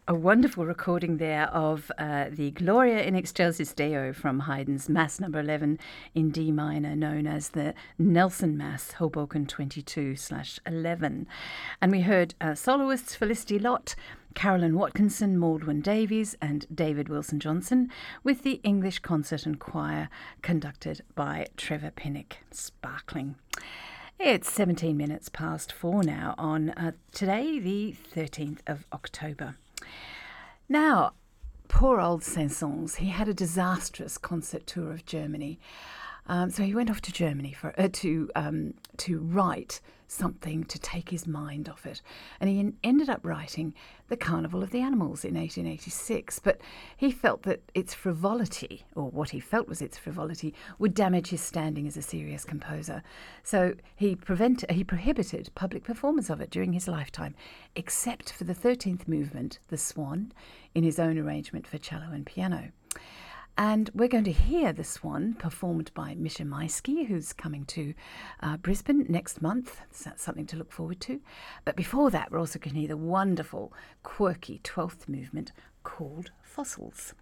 A wonderful recording there of the Gloria in Excelsis Deo from Haydn's Mass number 11 in D minor, known as the Nelson Mass, Hoboken 22/11. And we heard soloists Felicity Lott, Carolyn Watkinson, Maldwyn Davies and David Wilson-Johnson, with the English Concert and Choir conducted by Trevor Pinnock. Sparkling. It's 17 minutes past 4 now on today, the 13th of October. Now, poor old Saint-Saëns, he had a disastrous concert tour of Germany. So he went off to Germany to write something to take his mind off it. And he ended up writing The Carnival of the Animals in 1886. But he felt that its frivolity, or what he felt was its frivolity, would damage his standing as a serious composer. So he prohibited public performance of it during his lifetime, except for the 13th movement, The Swan, in his own arrangement for cello and piano. And we're going to hear The Swan performed by Misha Maisky, who's coming to Brisbane next month. So that's something to look forward to. But before that, we're also going to hear the wonderful, quirky 12th movement called Fossils.